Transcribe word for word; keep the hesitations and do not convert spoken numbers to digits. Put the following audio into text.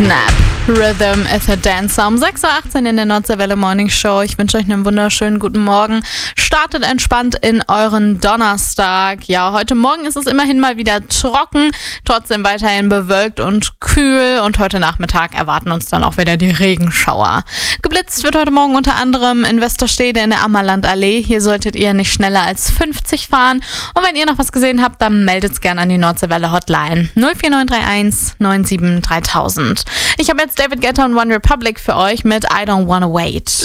Snap. Rhythm is a Dancer. Um sechs Uhr achtzehn in der Nordseewelle Morning Show. Ich wünsche euch einen wunderschönen guten Morgen. Startet entspannt in euren Donnerstag. Ja, heute Morgen ist es immerhin mal wieder trocken, trotzdem weiterhin bewölkt und kühl. Und heute Nachmittag erwarten uns dann auch wieder die Regenschauer. Geblitzt wird heute Morgen unter anderem in Westerstede in der Ammerlandallee. Hier solltet ihr nicht schneller als fünfzig fahren. Und wenn ihr noch was gesehen habt, dann meldet's gerne an die Nordseewelle Hotline null vier neun drei eins neun sieben drei tausend. Ich habe jetzt David Guetta und One Republic für euch mit I Don't Wanna Wait.